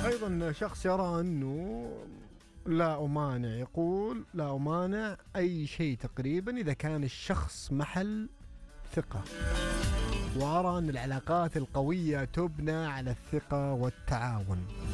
أيضا شخص يرى أنه لا أمانع، يقول لا أمانع أي شيء تقريبا إذا كان الشخص محل ثقة، وأرى أن العلاقات القوية تبنى على الثقة والتعاون.